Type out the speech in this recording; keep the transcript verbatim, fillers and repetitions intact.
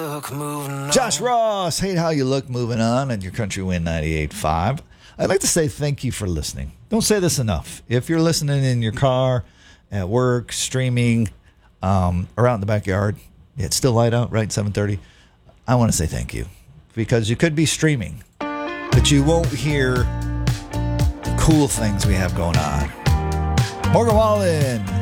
Josh Ross, hate how you look moving on and your country win ninety-eight point five. I'd like to say thank you for listening. Don't say this enough. If you're listening in your car, at work, streaming, um, or out in the backyard, it's still light out, right? seven thirty. I want to say thank you because you could be streaming, but you won't hear the cool things we have going on. Morgan Wallen.